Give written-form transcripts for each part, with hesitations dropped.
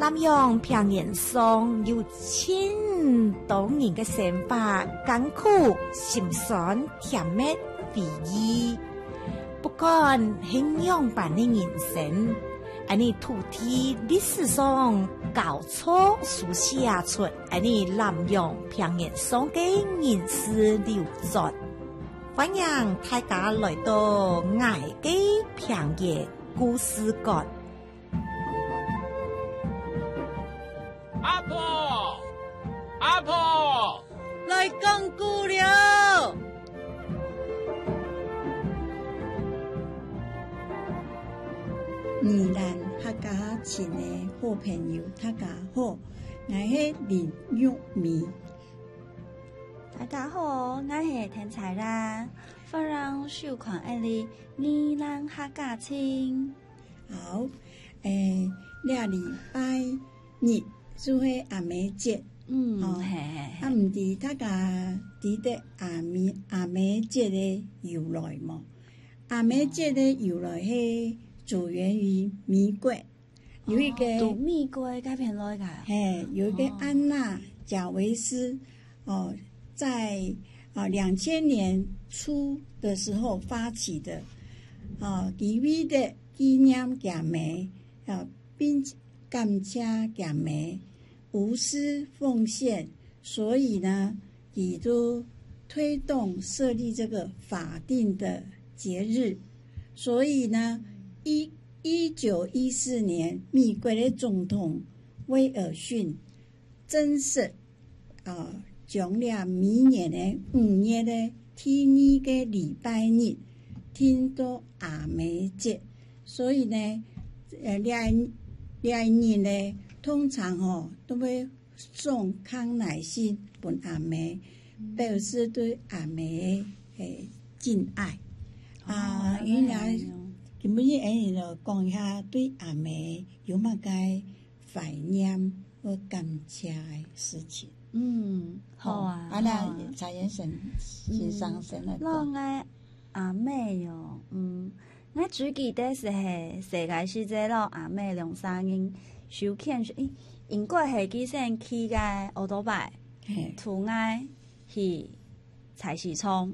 南洋平原上有千多人的生活，艰苦、心酸、甜蜜、回忆。不管怎样般的人生，你土地历史上交错书写出你南洋平原上的人事流转。欢迎大家来到爱的平原故事館。 阿婆，阿婆， 来讲故了。 宜兰客家亲的好朋友，大家好，我是林玉米。 大家好，我是天才啦，非常受欢迎的宜兰客家亲。 好，这礼拜日就是阿妹节， 嘿， 毋知大家记得阿妹节的由来吗？阿妹节的由来是主源于美国，有一个从美国改编来的， 有一个安娜贾维斯在2000年初的时候发起的其位的纪念行梅并感谢行梅无私奉献，所以呢也就推动设立这个法定的节日。所以呢1914年美国的总统威尔逊正式将了每年的5月的第2個禮拜日聽到阿妹節，所以呢這一年呢通常都會送康乃馨給阿妹，表示對阿妹的敬愛原來今日就講一下對阿妹有乜嘅懷念和感謝的事情。 好啊， 那蔡先生先生先來講。 我阿妹我最記得是世界時節咯，阿妹2、3人收欠英國係幾聲起個奧多拜，圖愛去菜市場，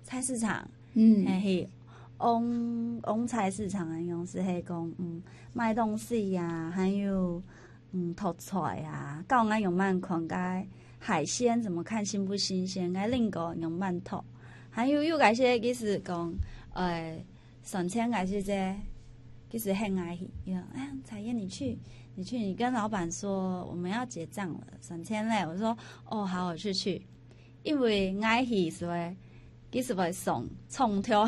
係往菜市場的用是係講賣東西啊，還有托菜啊，教我用慢看個海鮮怎麼看新不新鮮，個另個用慢托，還有個些其實講省錢個些這其實很愛去，彩燕你去你跟老闆說我們要結賬了，省錢嘞，我說哦好，我去，因為愛去所以其實會送蔥條，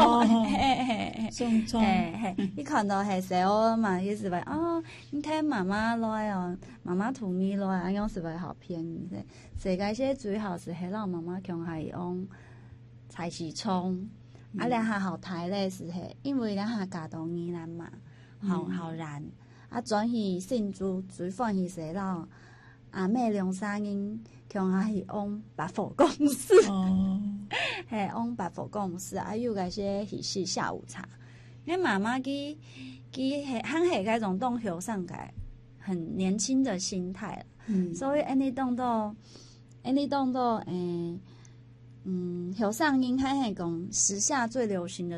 送蔥， 你看到係小嘛，其實會你睇媽媽來媽媽圖米來，樣是會好便宜的。世界些最好是係讓媽媽強係用菜市場，兩下好睇咧是係，因為兩下家當宜蘭嘛，好燃，轉去新竹最歡喜是讓阿妹2、3人強係用百貨公司。往百貨公司有嗰些喜事下午茶，因為媽媽佢很係嗰種動後生嘅很年輕的心態，所以你當到後生人很係講時下最流行的